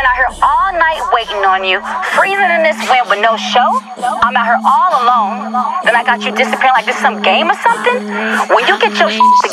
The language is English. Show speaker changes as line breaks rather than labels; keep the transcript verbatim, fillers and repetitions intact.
been out here all night waiting on you, freezing in this wind with no show. I'm out here all alone. Then I got you disappearing like this some game or something. When you get your shit